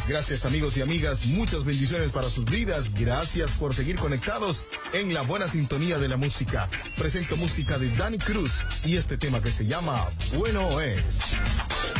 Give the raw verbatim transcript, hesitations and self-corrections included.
Gracias amigos y amigas, muchas bendiciones para sus vidas. Gracias por seguir conectados en la buena sintonía de la música. Presento música de Danny Cruz y este tema que se llama Bueno Es.